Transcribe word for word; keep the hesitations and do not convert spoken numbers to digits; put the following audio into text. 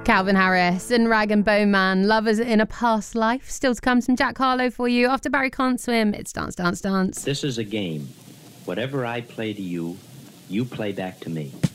Calvin Harris and Rag and Bone Man, Lovers in a Past Life. Still to come, some Jack Harlow for you. After Barry Can't Swim, it's Dance, Dance, Dance. This is a game. Whatever I play to you, you play back to me.